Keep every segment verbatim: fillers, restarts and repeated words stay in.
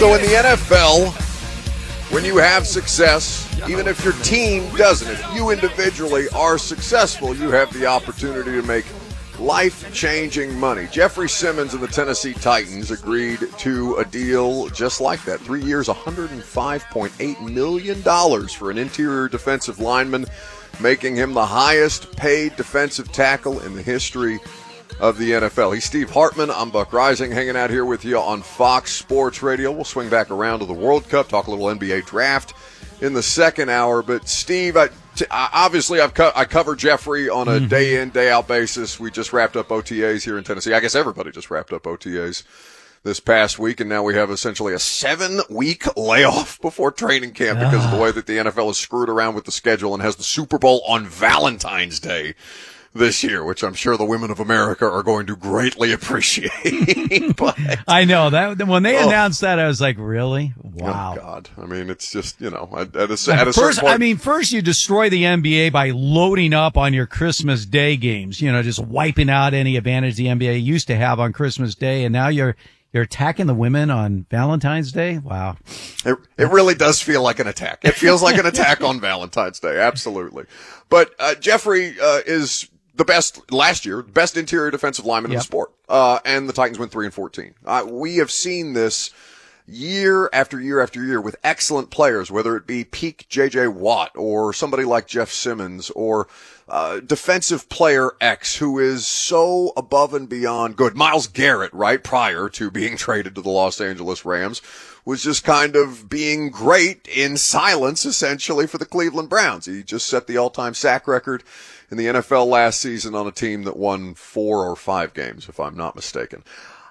So in the N F L, when you have success, even if your team doesn't, if you individually are successful, you have the opportunity to make life-changing money. Jeffrey Simmons and the Tennessee Titans agreed to a deal just like that. Three years, one hundred five point eight million dollars for an interior defensive lineman, making him the highest-paid defensive tackle in the history of the N F L. He's Steve Hartman. I'm Buck Rising, hanging out here with you on Fox Sports Radio. We'll swing back around to the World Cup, talk a little N B A draft in the second hour. But, Steve, I, t- obviously I've co- I cover Jeffrey on a mm-hmm. day-in, day-out basis. We just wrapped up O T As here in Tennessee. I guess everybody just wrapped up O T As this past week, and now we have essentially a seven-week layoff before training camp because of the way that the N F L is screwed around with the schedule and has the Super Bowl on Valentine's Day this year, which I'm sure the women of America are going to greatly appreciate. But, I know that when they oh, announced that, I was like, really? Wow. Oh God. I mean, it's just, you know, at, at a, at a first, certain point. I mean, first you destroy the N B A by loading up on your Christmas Day games, you know, just wiping out any advantage the N B A used to have on Christmas Day. And now you're, You're attacking the women on Valentine's Day? Wow. It, it really does feel like an attack. It feels like an attack on Valentine's Day. Absolutely. But, uh, Jeffrey, uh, is the best last year, best interior defensive lineman yep. in the sport. Uh, and the Titans went three and fourteen. Uh, we have seen this year after year after year with excellent players, whether it be peak J J Watt or somebody like Jeff Simmons or uh, defensive player X who is so above and beyond good. Myles Garrett, right, prior to being traded to the Los Angeles Rams, was just kind of being great in silence, essentially, for the Cleveland Browns. He just set the all-time sack record in the N F L last season on a team that won four or five games, if I'm not mistaken.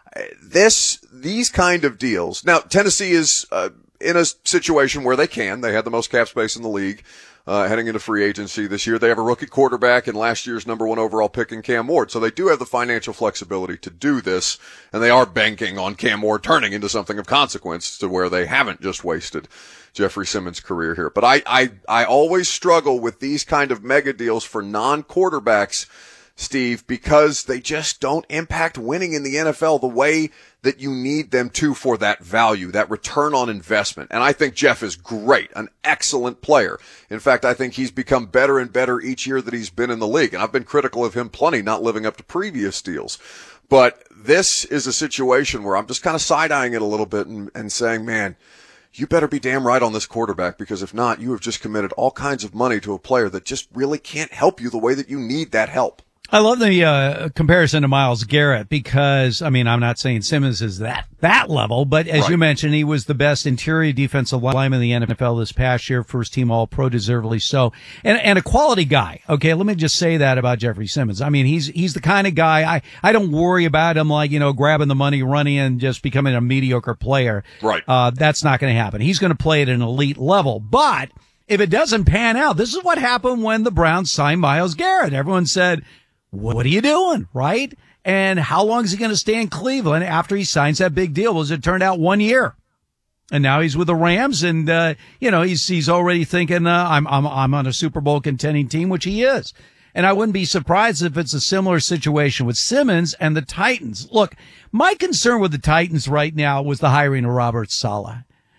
This, these kind of deals. Now, Tennessee is uh, in a situation where they can. They had the most cap space in the league uh, heading into free agency this year. They have a rookie quarterback and last year's number one overall pick in Cam Ward. So they do have the financial flexibility to do this, and they are banking on Cam Ward turning into something of consequence to where they haven't just wasted Jeffrey Simmons' career here. But I, I, I always struggle with these kind of mega deals for non-quarterbacks, Steve, because they just don't impact winning in the N F L the way that you need them to for that value, that return on investment. And I think Jeff is great, an excellent player. In fact, I think he's become better and better each year that he's been in the league. And I've been critical of him plenty, not living up to previous deals. But this is a situation where I'm just kind of side-eyeing it a little bit and, and saying, man, you better be damn right on this quarterback, because if not, you have just committed all kinds of money to a player that just really can't help you the way that you need that help. I love the uh, comparison to Myles Garrett because, I mean, I'm not saying Simmons is that that level, but as right. you mentioned, he was the best interior defensive lineman in the N F L this past year, first team All-Pro, deservedly so, and and a quality guy. Okay, let me just say that about Jeffrey Simmons. I mean, he's he's the kind of guy, I, I don't worry about him like, you know, grabbing the money, running, and just becoming a mediocre player. Right. Uh, that's not going to happen. He's going to play at an elite level, but if it doesn't pan out, this is what happened when the Browns signed Myles Garrett. Everyone said, what are you doing, right? And how long is he going to stay in Cleveland after he signs that big deal? Well, as it turned out, one year. And now he's with the Rams, and, uh, you know, he's, he's already thinking, uh, I'm, I'm, I'm on a Super Bowl contending team, which he is. And I wouldn't be surprised if it's a similar situation with Simmons and the Titans. Look, my concern with the Titans right now was the hiring of Robert Saleh.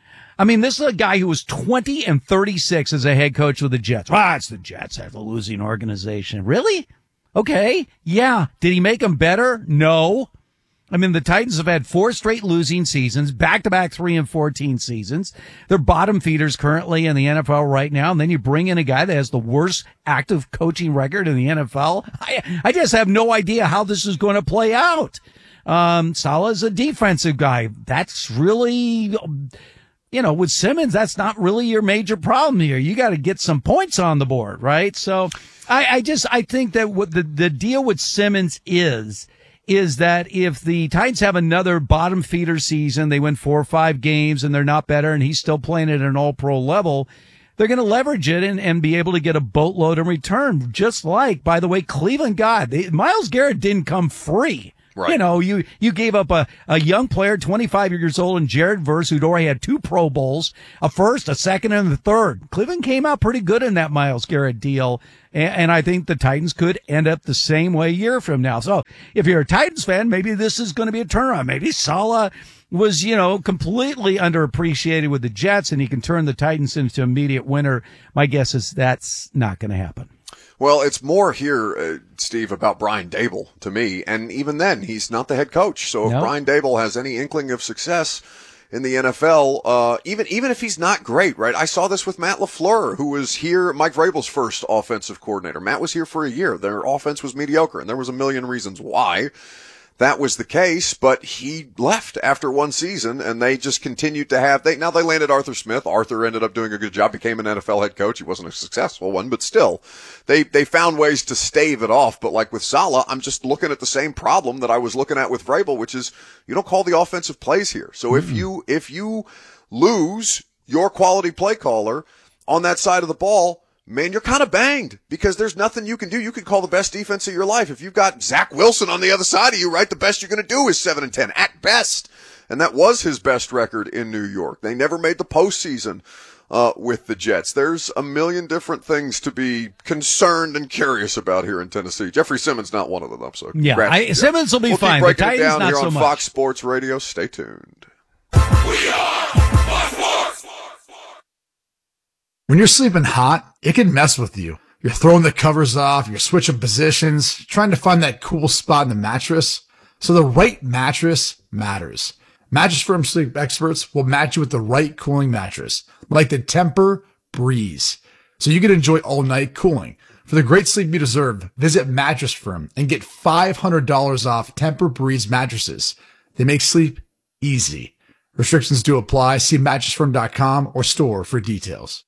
I mean, this is a guy who was twenty and thirty-six as a head coach with the Jets. Ah, it's the Jets. They're the losing organization. Really? Okay, yeah. Did he make them better? No. I mean, the Titans have had four straight losing seasons, back-to-back three and fourteen seasons. They're bottom feeders currently in the N F L right now, and then you bring in a guy that has the worst active coaching record in the N F L. I, I just have no idea how this is going to play out. Um, Saleh's a defensive guy. That's really, you know, with Simmons, that's not really your major problem here. You got to get some points on the board, right? So I, I just, I think that what the, the deal with Simmons is, is that if the Titans have another bottom feeder season, they win four or five games and they're not better and he's still playing at an all-pro level, they're going to leverage it and, and be able to get a boatload in return. Just like, by the way, Cleveland got, they, Myles Garrett didn't come free. Right. You know, you, you gave up a, a young player, twenty-five years old, and Jared Verse, who'd already had two Pro Bowls, a first, a second, and a third. Cleveland came out pretty good in that Myles Garrett deal. And, and I think the Titans could end up the same way a year from now. So if you're a Titans fan, maybe this is going to be a turnaround. Maybe Saleh was, you know, completely underappreciated with the Jets, and he can turn the Titans into immediate winner. My guess is that's not going to happen. Well, it's more here, uh, Steve, about Brian Daboll to me. And even then, he's not the head coach. So if No. Brian Daboll has any inkling of success in the N F L, uh, even, even if he's not great, right? I saw this with Matt LaFleur, who was here, Mike Vrabel's first offensive coordinator. Matt was here for a year. Their offense was mediocre, and there was a million reasons why that was the case, but he left after one season, and they just continued to have, they, now they landed Arthur Smith. Arthur ended up doing a good job, became an N F L head coach. He wasn't a successful one, but still, they, they found ways to stave it off. But like with Saleh, I'm just looking at the same problem that I was looking at with Vrabel, which is you don't call the offensive plays here. So mm-hmm. if you, if you lose your quality play caller on that side of the ball, man, you're kind of banged because there's nothing you can do. You can call the best defense of your life. If you've got Zach Wilson on the other side of you, right, the best you're going to do is seven and ten at best. And that was his best record in New York. They never made the postseason, uh, with the Jets. There's a million different things to be concerned and curious about here in Tennessee. Jeffrey Simmons, not one of them, though. So yeah, I, Simmons will be we'll fine. Keep breaking the it Titans, down not here so on much. Fox Sports Radio. Stay tuned. We are Fox Sports. When you're sleeping hot, it can mess with you. You're throwing the covers off, you're switching positions, trying to find that cool spot in the mattress. So the right mattress matters. Mattress Firm sleep experts will match you with the right cooling mattress, like the Tempur Breeze, so you can enjoy all night cooling. For the great sleep you deserve, visit Mattress Firm and get five hundred dollars off Tempur Breeze mattresses. They make sleep easy. Restrictions do apply. See mattress firm dot com or store for details.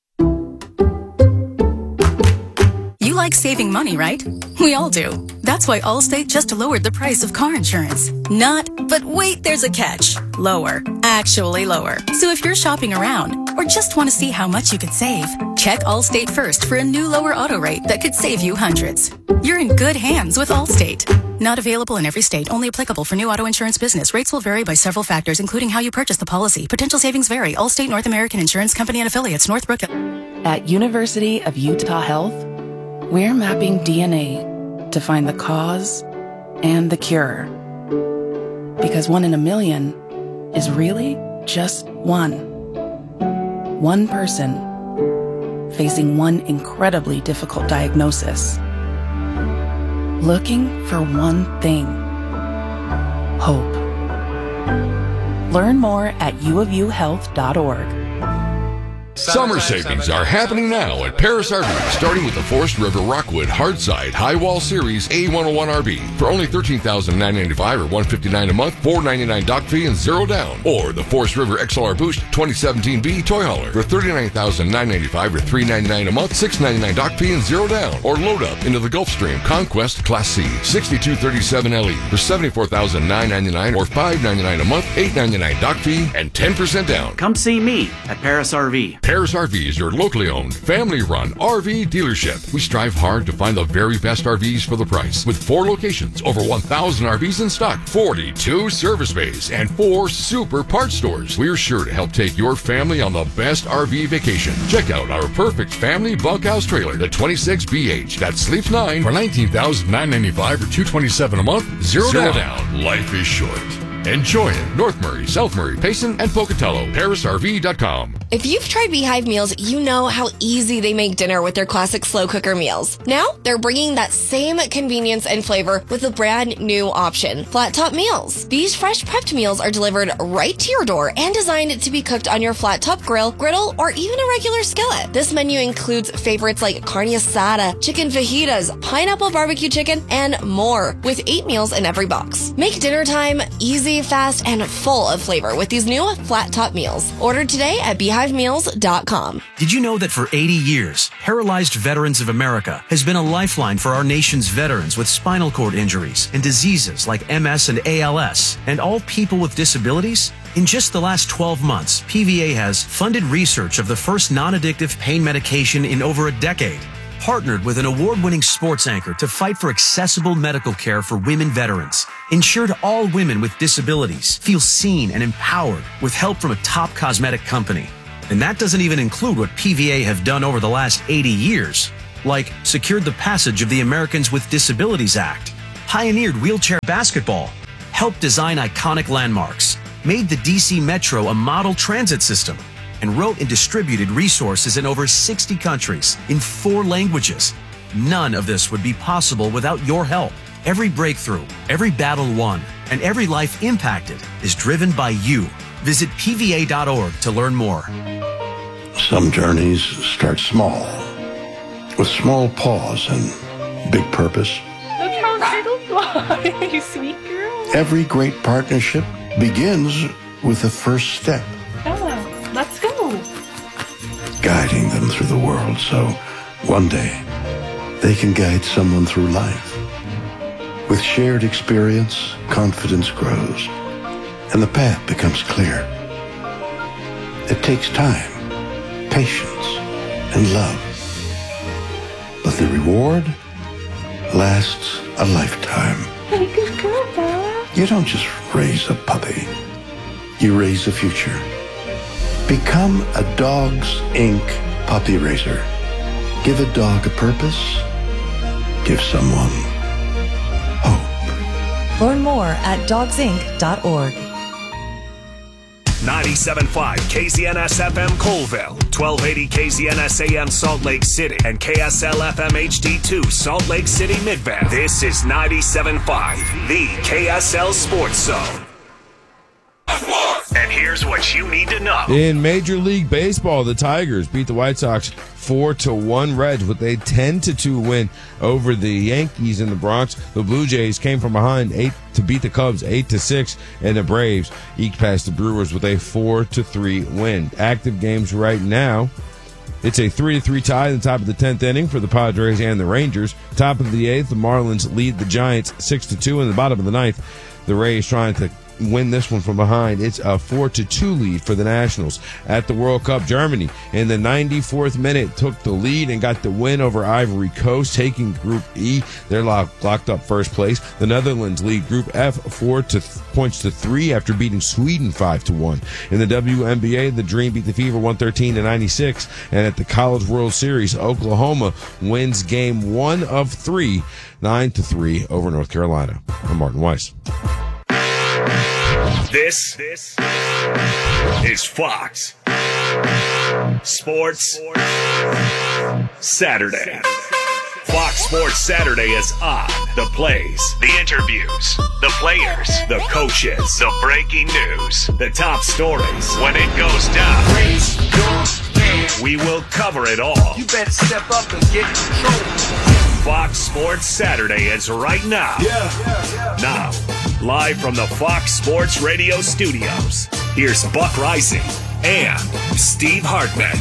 You like saving money, right? We all do. That's why Allstate just lowered the price of car insurance. Not, but wait, there's a catch. Lower. Actually lower. So if you're shopping around or just want to see how much you could save, check Allstate first for a new lower auto rate that could save you hundreds. You're in good hands with Allstate. Not available in every state. Only applicable for new auto insurance business. Rates will vary by several factors, including how you purchase the policy. Potential savings vary. Allstate North American Insurance Company and affiliates. Northbrook. At University of Utah Health, we're mapping D N A to find the cause and the cure. Because one in a million is really just one. One person facing one incredibly difficult diagnosis. Looking for one thing. Hope. Learn more at u of u health dot org. Summer savings are happening now at Paris R V, starting with the Forest River Rockwood Hardside High Wall Series A one oh one R V for only thirteen thousand nine hundred ninety-five dollars or one hundred fifty-nine dollars a month, four hundred ninety-nine dollars dock fee and zero down. Or the Forest River X L R Boost twenty seventeen B Toy Hauler for thirty-nine thousand nine hundred ninety-five dollars or three hundred ninety-nine dollars a month, six hundred ninety-nine dollars dock fee and zero down. Or load up into the Gulfstream Conquest Class C sixty-two thirty-seven L E for seventy-four thousand nine hundred ninety-nine dollars or five hundred ninety-nine dollars a month, eight hundred ninety-nine dollars dock fee and ten percent down. Come see me at Paris R V. Paris R V is your locally owned, family-run R V dealership. We strive hard to find the very best R Vs for the price. With four locations, over one thousand R Vs in stock, forty-two service bays, and four super parts stores, we're sure to help take your family on the best R V vacation. Check out our perfect family bunkhouse trailer, the twenty-six B H, that sleeps nine for nineteen thousand nine hundred ninety-five dollars or two hundred twenty-seven dollars a month, zero, zero down. down. Life is short. Enjoy it. North Murray, South Murray, Payson, and Pocatello. Paris R V dot com. If you've tried Beehive meals, you know how easy they make dinner with their classic slow cooker meals. Now, they're bringing that same convenience and flavor with a brand new option, Flat Top Meals. These fresh prepped meals are delivered right to your door and designed to be cooked on your flat top grill, griddle, or even a regular skillet. This menu includes favorites like carne asada, chicken fajitas, pineapple barbecue chicken, and more, with eight meals in every box. Make dinner time easy, fast, and full of flavor with these new flat top meals. Order today at beehive meals dot com. Did you know that for eighty years, Paralyzed Veterans of America has been a lifeline for our nation's veterans with spinal cord injuries and diseases like M S and A L S, and all people with disabilities? In just the last twelve months, P V A has funded research of the first non-addictive pain medication in over a decade, partnered with an award-winning sports anchor to fight for accessible medical care for women veterans. Ensured all women with disabilities feel seen and empowered with help from a top cosmetic company. And that doesn't even include what P V A have done over the last eighty years, like secured the passage of the Americans with Disabilities Act, pioneered wheelchair basketball, helped design iconic landmarks, made the D C Metro a model transit system, and wrote and distributed resources in over sixty countries in four languages. None of this would be possible without your help. Every breakthrough, every battle won, and every life impacted is driven by you. Visit P V A dot org to learn more. Some journeys start small, with small pause and big purpose. Look how little are you, sweet girl. Every great partnership begins with the first step. Oh, let's go. Guiding them through the world so one day they can guide someone through life. With shared experience, confidence grows, and the path becomes clear. It takes time, patience, and love. But the reward lasts a lifetime. Hey, good girl, Bella. You don't just raise a puppy. You raise a future. Become a Dogs Incorporated puppy raiser. Give a dog a purpose. Give someone hope. Learn more at dogs inc dot org. ninety-seven point five K Z N S F M Colville, twelve eighty K Z N S A M Salt Lake City, and K S L F M H D two Salt Lake City Midvale. This is ninety-seven point five, the K S L Sports Zone. And here's what you need to know. In Major League Baseball, the Tigers beat the White Sox four to one Reds with a ten to two win over the Yankees in the Bronx. The Blue Jays came from behind eight to beat the Cubs eight to six, and the Braves eked past the Brewers with a four to three win. Active games right now. It's a three to three tie in the top of the tenth inning for the Padres and the Rangers. Top of the eighth, the Marlins lead the Giants six to two. In the bottom of the ninth, the Rays trying to win this one from behind. It's a four to two lead for the Nationals. At the World Cup, Germany in the ninety-fourth minute took the lead and got the win over Ivory Coast, taking Group E. They're locked, locked up first place. The Netherlands lead Group F four to th- points to three after beating Sweden five to one. In the W N B A, the Dream beat the Fever one thirteen to ninety-six. And at the College World Series, Oklahoma wins game one of three, nine to three over North Carolina. I'm Martin Weiss. This, this is Fox Sports Saturday. Fox Sports Saturday is on. The plays, the interviews, the players, the coaches, the breaking news, the top stories. When it goes down, we will cover it all. You better step up and get control. Fox Sports Saturday is right now. Yeah, yeah, yeah. Now, live from the Fox Sports Radio studios, here's Buck Rising and Steve Hartman.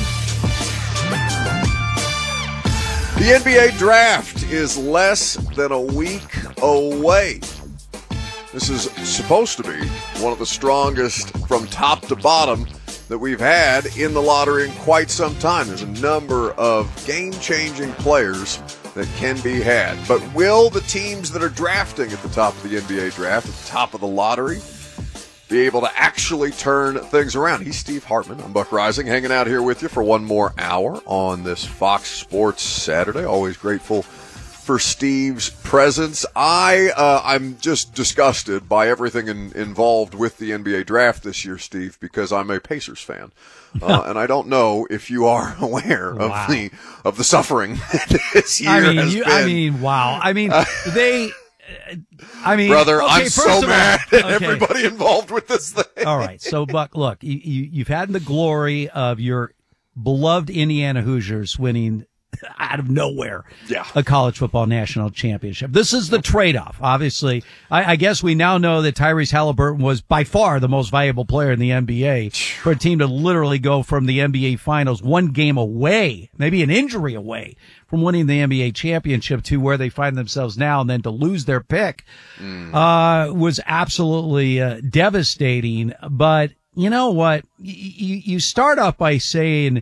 The N B A draft is less than a week away. This is supposed to be one of the strongest from top to bottom that we've had in the lottery in quite some time. There's a number of game-changing players that can be had. But will the teams that are drafting at the top of the N B A draft, at the top of the lottery, be able to actually turn things around? He's Steve Hartman. I'm Buck Rising, hanging out here with you for one more hour on this Fox Sports Saturday. Always grateful for Steve's presence. I, uh, I'm just disgusted by everything in, involved with the N B A draft this year, Steve, because I'm a Pacers fan. Uh, and I don't know if you are aware wow. of the of the suffering this year I mean, has you, been. I mean, wow. I mean, uh, they. I mean, brother, okay, I'm so all, mad at okay. everybody involved with this thing. All right, so Buck, look, you, you you've had the glory of your beloved Indiana Hoosiers winning out of nowhere yeah. a college football national championship. This is the trade-off. Obviously, I, I guess we now know that Tyrese Halliburton was by far the most valuable player in the N B A for a team to literally go from the N B A Finals one game away, maybe an injury away from winning the N B A championship to where they find themselves now, and then to lose their pick mm. uh was absolutely uh, devastating. But you know what? You, you start off by saying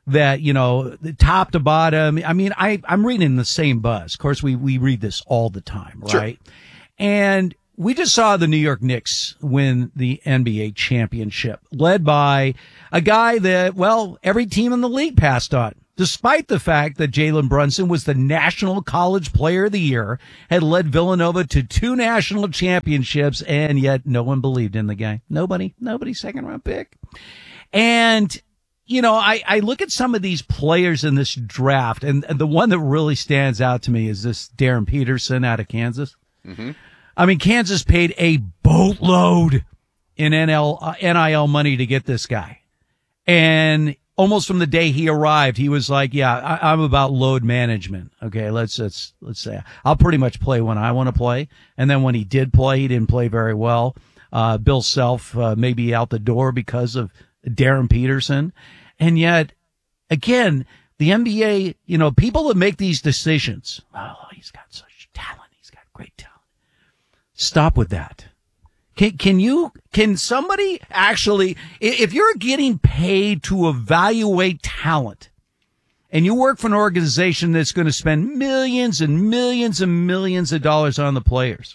that, you know, top to bottom. I mean, I, I'm reading the same buzz. Of course, we, we read this all the time, right? Sure. And we just saw the New York Knicks win the N B A championship, led by a guy that, well, every team in the league passed on, despite the fact that Jalen Brunson was the National College Player of the Year, had led Villanova to two national championships, and yet no one believed in the guy. Nobody, nobody second round pick. And, you know, I, I look at some of these players in this draft, and the one that really stands out to me is this Darren Peterson out of Kansas. Mm-hmm. I mean, Kansas paid a boatload in N L, uh, N I L money to get this guy. And almost from the day he arrived, he was like, yeah, I, I'm about load management. Okay, let's, let's, let's say I'll pretty much play when I want to play. And then when he did play, he didn't play very well. Uh, Bill Self, uh, maybe out the door because of Darren Peterson. And yet, again, the N B A, you know, people that make these decisions, oh, he's got such talent. He's got great talent. Stop with that. Can, can you, can somebody actually, if you're getting paid to evaluate talent and you work for an organization that's going to spend millions and millions and millions of dollars on the players,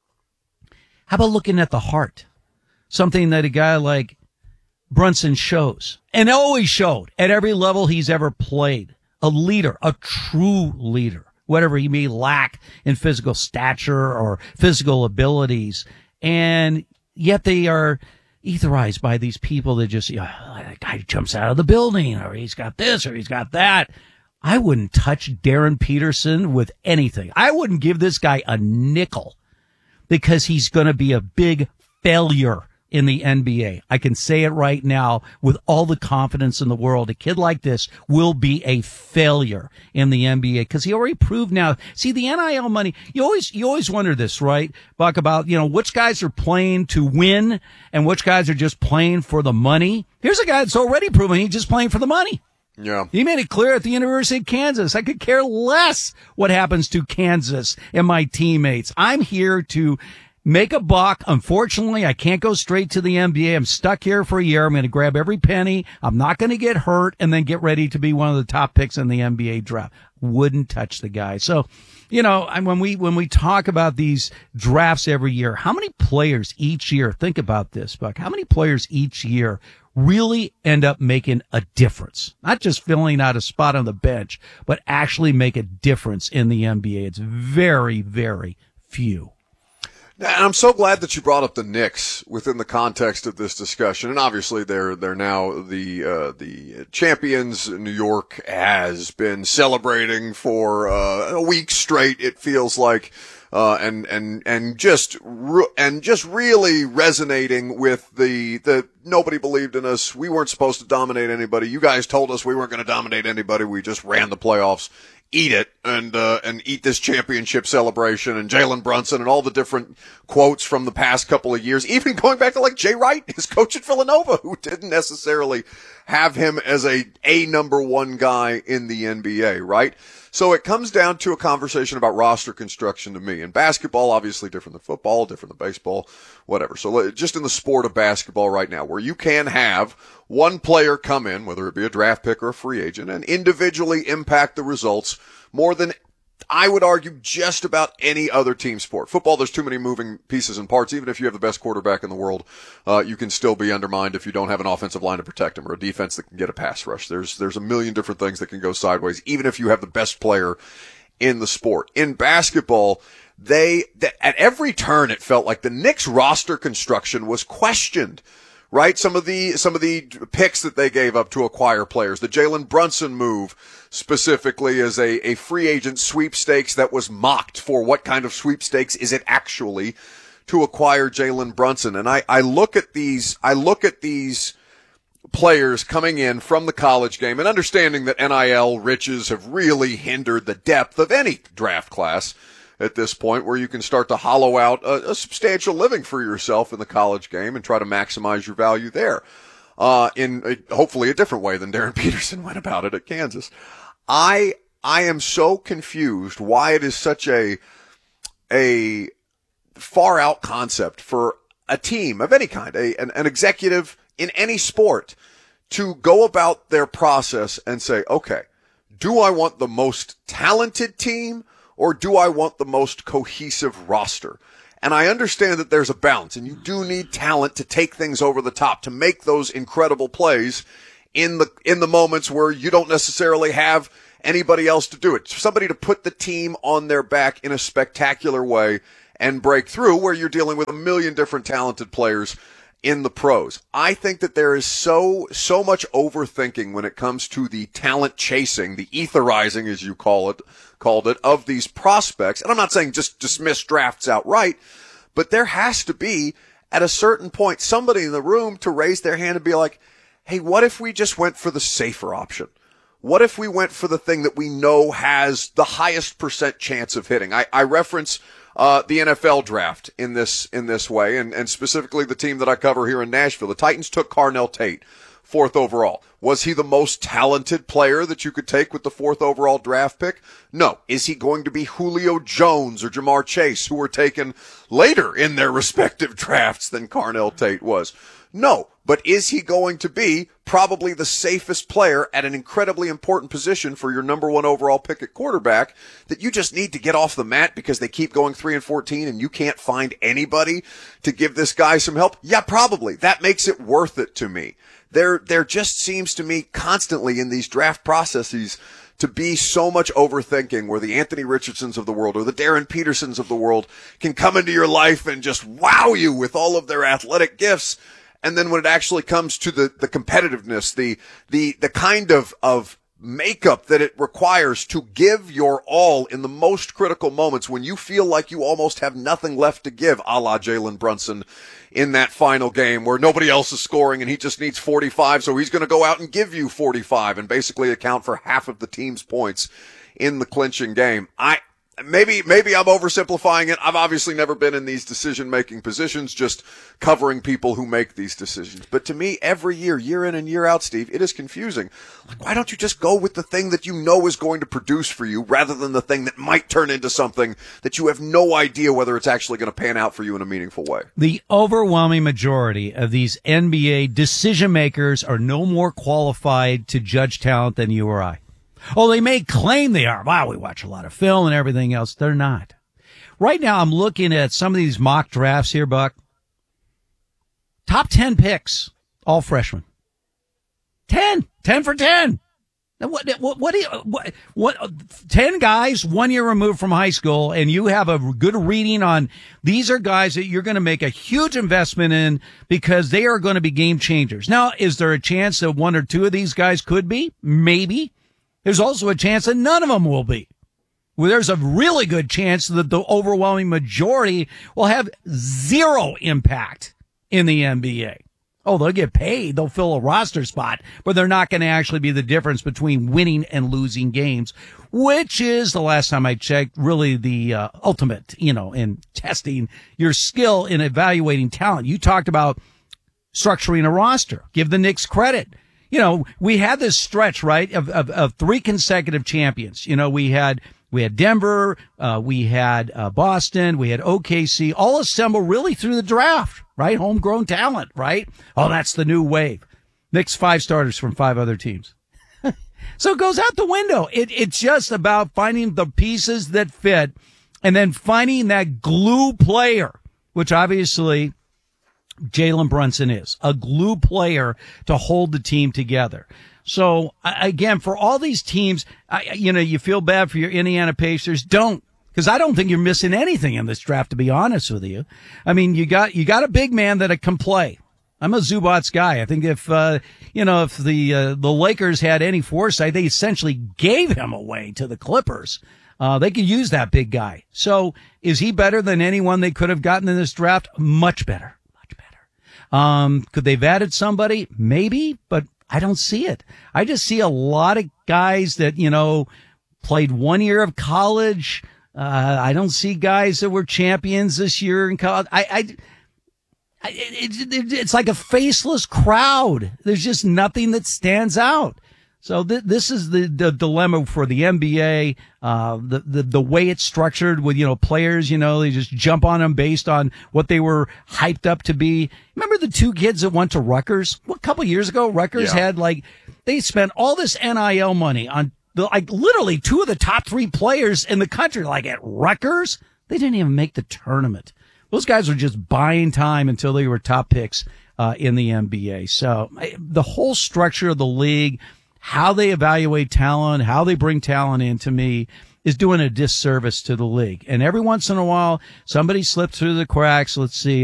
how about looking at the heart? Something that a guy like Brunson shows and always showed at every level he's ever played. A leader, a true leader. Whatever he may lack in physical stature or physical abilities. And yet they are etherized by these people that just, you know, that guy jumps out of the building, or he's got this, or he's got that. I wouldn't touch Darren Peterson with anything. I wouldn't give this guy a nickel because he's going to be a big failure in the N B A. I can say it right now with all the confidence in the world. A kid like this will be a failure in the N B A because he already proved now. See, the N I L money, you always, you always wonder this, right, Buck, about, you know, which guys are playing to win and which guys are just playing for the money. Here's a guy that's already proven he's just playing for the money. Yeah. He made it clear at the University of Kansas. I could care less what happens to Kansas and my teammates. I'm here to make a buck. Unfortunately, I can't go straight to the N B A. I'm stuck here for a year. I'm going to grab every penny. I'm not going to get hurt and then get ready to be one of the top picks in the N B A draft. Wouldn't touch the guy. So, you know, when we, when we talk about these drafts every year, how many players each year, think about this, Buck, how many players each year really end up making a difference? Not just filling out a spot on the bench, but actually make a difference in the N B A. It's very, very few. And I'm so glad that you brought up the Knicks within the context of this discussion. And obviously they're, they're now the, uh, the champions. New York has been celebrating for, uh, a week straight, it feels like. Uh, and, and, and just, re- and just really resonating with the, the, nobody believed in us. We weren't supposed to dominate anybody. You guys told us we weren't going to dominate anybody. We just ran the playoffs. Eat it and, uh, and eat this championship celebration, and Jalen Brunson and all the different quotes from the past couple of years, even going back to like Jay Wright, his coach at Villanova, who didn't necessarily have him as a, a number one guy in the N B A, right? So it comes down to a conversation about roster construction to me. And basketball, obviously different than football, different than baseball, whatever. So just in the sport of basketball right now, where you can have one player come in, whether it be a draft pick or a free agent, and individually impact the results more than, I would argue, just about any other team sport. Football, there's too many moving pieces and parts. Even if you have the best quarterback in the world, uh, you can still be undermined if you don't have an offensive line to protect him or a defense that can get a pass rush. There's, there's a million different things that can go sideways, even if you have the best player in the sport. In basketball, they, th- at every turn, it felt like the Knicks roster construction was questioned. Right? Some of the, some of the picks that they gave up to acquire players, the Jalen Brunson move specifically as a, a free agent sweepstakes that was mocked for what kind of sweepstakes is it actually to acquire Jalen Brunson. And I, I look at these, I look at these players coming in from the college game and understanding that N I L riches have really hindered the depth of any draft class at this point, where you can start to hollow out a, a substantial living for yourself in the college game and try to maximize your value there, uh, in a, hopefully a different way than Darren Peterson went about it at Kansas. I, I am so confused why it is such a, a far out concept for a team of any kind, a, an, an executive in any sport, to go about their process and say, okay, do I want the most talented team or do I want the most cohesive roster? And I understand that there's a balance, and you do need talent to take things over the top, to make those incredible plays in the in the moments where you don't necessarily have anybody else to do it. Somebody to put the team on their back in a spectacular way and break through, where you're dealing with a million different talented players in the pros. I think that there is so, so much overthinking when it comes to the talent chasing, the etherizing, as you call it, called it, of these prospects. And I'm not saying just dismiss drafts outright, but there has to be, at a certain point, somebody in the room to raise their hand and be like, hey, what if we just went for the safer option? What if we went for the thing that we know has the highest percent chance of hitting? I, I reference Uh, the N F L draft in this, in this way, and, and specifically the team that I cover here in Nashville. The Titans took Carnell Tate, fourth overall. Was he the most talented player that you could take with the fourth overall draft pick? No. Is he going to be Julio Jones or Jamar Chase, who were taken later in their respective drafts than Carnell Tate was? No. But is he going to be probably the safest player at an incredibly important position for your number one overall pick at quarterback that you just need to get off the mat because they keep going three and fourteen and you can't find anybody to give this guy some help? Yeah, probably. That makes it worth it to me. There, there just seems to me constantly in these draft processes to be so much overthinking where the Anthony Richardsons of the world or the Darren Petersons of the world can come into your life and just wow you with all of their athletic gifts. And then when it actually comes to the, the competitiveness, the, the, the kind of, of makeup that it requires to give your all in the most critical moments when you feel like you almost have nothing left to give, a la Jalen Brunson in that final game where nobody else is scoring and he just needs forty-five. So he's going to go out and give you forty-five and basically account for half of the team's points in the clinching game. I, Maybe, maybe I'm oversimplifying it. I've obviously never been in these decision-making positions, just covering people who make these decisions. But to me, every year, year in and year out, Steve, it is confusing. Like, why don't you just go with the thing that you know is going to produce for you rather than the thing that might turn into something that you have no idea whether it's actually going to pan out for you in a meaningful way? The overwhelming majority of these N B A decision makers are no more qualified to judge talent than you or I. Oh, they may claim they are. Wow, we watch a lot of film and everything else. They're not. Right now, I'm looking at some of these mock drafts here, Buck. Top ten picks, all freshmen. Ten. Ten for ten. Now, what, what, what, do you, what, what, ten guys, one year removed from high school, and you have a good reading on these are guys that you're going to make a huge investment in because they are going to be game changers. Now, is there a chance that one or two of these guys could be? Maybe. There's also a chance that none of them will be. Well, there's a really good chance that the overwhelming majority will have zero impact in the N B A. Oh, they'll get paid. They'll fill a roster spot, but they're not going to actually be the difference between winning and losing games, which is, the last time I checked, really the uh, ultimate, you know, in testing your skill in evaluating talent. You talked about structuring a roster. Give the Knicks credit. You know, we had this stretch, right, of, of, of three consecutive champions. You know, we had, we had Denver, uh, we had, uh, Boston, we had O K C, all assembled really through the draft, right? Homegrown talent, right? Oh, that's the new wave. Knicks five starters from five other teams. So it goes out the window. It, it's just about finding the pieces that fit and then finding that glue player, which obviously Jalen Brunson is a glue player to hold the team together. So again, for all these teams, I, you know, you feel bad for your Indiana Pacers. Don't, because I don't think you're missing anything in this draft, to be honest with you. I mean, you got, you got a big man that can play. I'm a Zubats guy. I think if, uh, you know, if the, uh, the Lakers had any foresight, they essentially gave him away to the Clippers. Uh, they could use that big guy. So is he better than anyone they could have gotten in this draft? Much better. Um, could they've added somebody? Maybe, but I don't see it. I just see a lot of guys that, you know, played one year of college. Uh, I don't see guys that were champions this year in college. I, I, I it, it, it's like a faceless crowd. There's just nothing that stands out. So th- this is the, the dilemma for the N B A, uh, the, the, the way it's structured with, you know, players, you know, they just jump on them based on what they were hyped up to be. Remember the two kids that went to Rutgers? Well, a couple years ago, Rutgers Yeah. had like, they spent all this N I L money on the, like literally two of the top three players in the country, like at Rutgers. They didn't even make the tournament. Those guys were just buying time until they were top picks, uh, in the N B A. So I, the whole structure of the league, how they evaluate talent, how they bring talent in, to me, is doing a disservice to the league. And every once in a while, somebody slips through the cracks. Let's see.